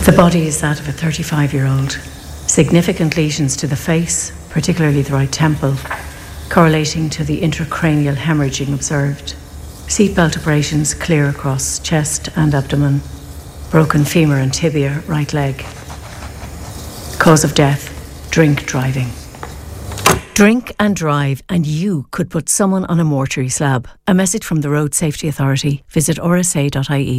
The body is that of a 35-year-old. Significant lesions to the face, particularly the right temple, correlating to the intracranial hemorrhaging observed. Seatbelt abrasions clear across chest and abdomen. Broken femur and tibia, right leg. Cause of death, drink driving. Drink and drive, and you could put someone on a mortuary slab. A message from the Road Safety Authority. Visit rsa.ie.